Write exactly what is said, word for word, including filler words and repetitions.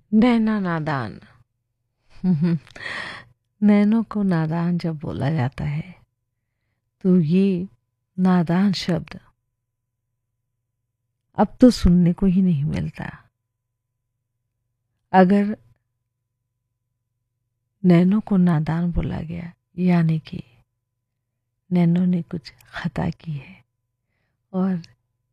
नैना नादान। नैनों को नादान जब बोला जाता है तो ये नादान शब्द अब तो सुनने को ही नहीं मिलता। अगर नैनों को नादान बोला गया यानी कि नैनों ने कुछ खता की है और